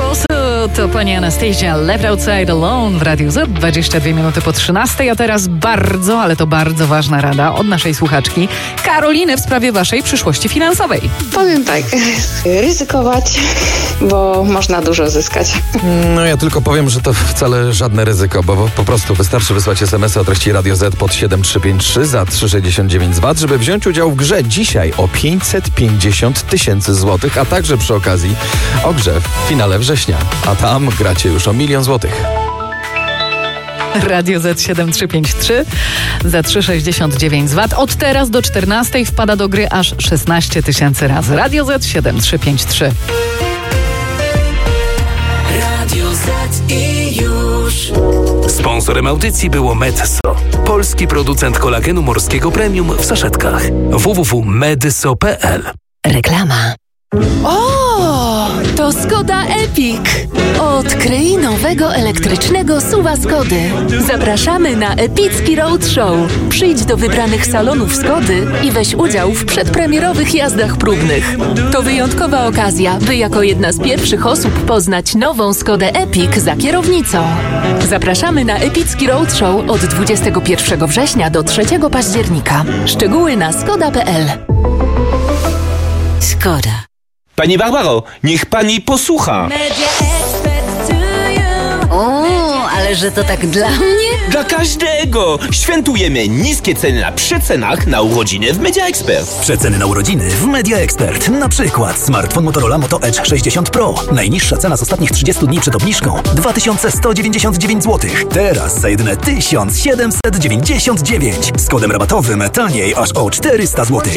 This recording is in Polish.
To pani Anastasia, Left Outside Alone w Radiu Z, 22 minuty po 13, a teraz bardzo, ale to bardzo ważna rada od naszej słuchaczki Karoliny w sprawie waszej przyszłości finansowej. Powiem tak, ryzykować, bo można dużo zyskać. No ja tylko powiem, że to wcale żadne ryzyko, bo po prostu wystarczy wysłać SMS-y o treści Radio Z pod 7353 za 3,69 zł, żeby wziąć udział w grze dzisiaj o 550 000 złotych, a także przy okazji o grze w finale września. A tam gracie już o 1 000 000 złotych. Radio Z 7353 za 3,69 zł. Od teraz do 14 wpada do gry aż 16 000 razy. Radio Z 7353. Radio Z i już. Sponsorem audycji było Medyso, polski producent kolagenu morskiego premium w saszetkach. www.medyso.pl. Reklama. O, to Skoda Epic. Odkryj nowego elektrycznego SUV-a Skody. Zapraszamy na epicki roadshow. Przyjdź do wybranych salonów Skody i weź udział w przedpremierowych jazdach próbnych. To wyjątkowa okazja, by jako jedna z pierwszych osób poznać nową Skodę Epic za kierownicą. Zapraszamy na epicki roadshow od 21 września do 3 października. Szczegóły na skoda.pl. Skoda. Pani Barbaro, niech pani posłucha. O, ale że to tak dla mnie? Dla każdego! Świętujemy niskie ceny na przecenach na urodziny w Media Expert. Przeceny na urodziny w Media Expert. Na przykład smartfon Motorola Moto Edge 60 Pro. Najniższa cena z ostatnich 30 dni przed obniżką 2199 zł. Teraz za jedyne 1799. Z kodem rabatowym taniej aż o 400 zł.